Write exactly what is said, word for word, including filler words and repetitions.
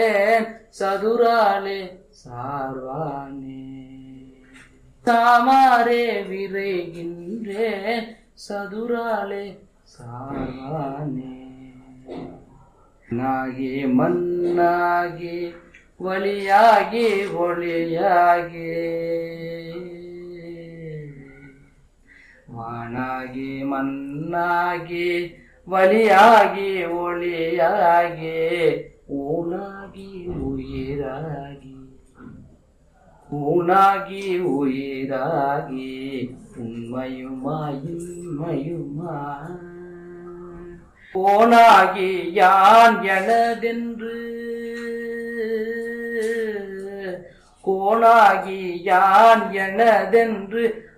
சதுராலே சார்வானே தாமாரே விரைகின்றேன் சதுராலே சார்வானே நாகி மண்ணாகி வழியாகி ஒளியாகி வானாகி மண்ணாகி வழியாகி ஒளியாகி ஊனாகி உயிராகி ஊனாகி உயிராகி உண்மையுமாய் இன்மையுமா போனாகி யான் எனதென்று கோனாகி யான் எனதென்று